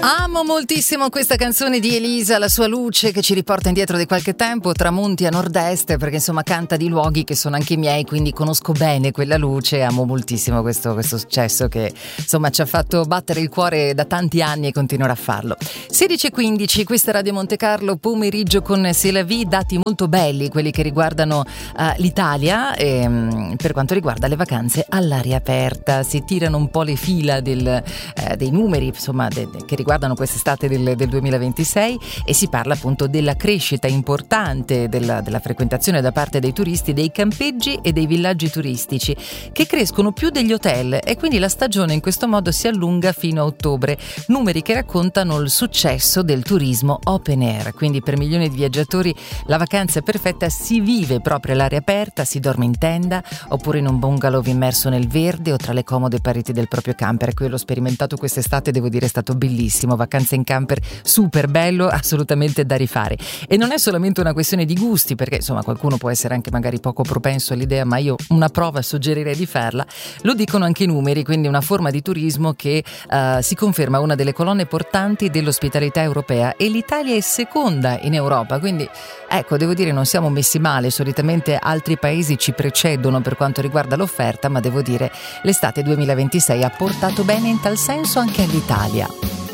Amo moltissimo questa canzone di Elisa, la sua luce che ci riporta indietro di qualche tempo, tramonti a nord-est, perché insomma canta di luoghi che sono anche miei, quindi conosco bene quella luce. Amo moltissimo questo successo che insomma ci ha fatto battere il cuore da tanti anni e continuerà a farlo. 16:15, questa è Radio Monte Carlo, pomeriggio con C'est la vie, dati molto belli, quelli che riguardano l'Italia, per quanto riguarda le vacanze all'aria aperta. Si tirano un po' le fila dei numeri, insomma, che riguardano quest'estate del 2026, e si parla appunto della crescita importante della frequentazione da parte dei turisti dei campeggi e dei villaggi turistici, che crescono più degli hotel, e quindi la stagione in questo modo si allunga fino a ottobre. Numeri che raccontano il successo del turismo open air, quindi per milioni di viaggiatori la vacanza perfetta si vive proprio all'aria aperta, si dorme in tenda oppure in un bungalow immerso nel verde o tra le comode pareti del proprio camper. Quello l'ho sperimentato quest'estate, devo dire è stato bellissimo. Vacanze in camper super bello, assolutamente da rifare. E non è solamente una questione di gusti, perché insomma qualcuno può essere anche magari poco propenso all'idea, ma io una prova suggerirei di farla. Lo dicono anche i numeri, quindi una forma di turismo che si conferma una delle colonne portanti dell'ospitalità europea, e l'Italia è seconda in Europa, quindi ecco, devo dire non siamo messi male. Solitamente altri paesi ci precedono per quanto riguarda l'offerta, ma devo dire l'estate 2026 ha portato bene in tal senso anche all'Italia.